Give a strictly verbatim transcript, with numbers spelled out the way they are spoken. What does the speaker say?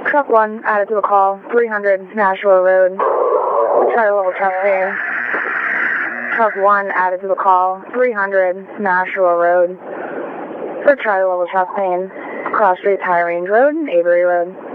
Truck one added to the call, three hundred Nashua Road. Charlie Level Truck Pain. Truck one added to the call, three hundred Nashua Road. For Charlie Level Truck Pain, Cross Streets High Range Road, Avery Road.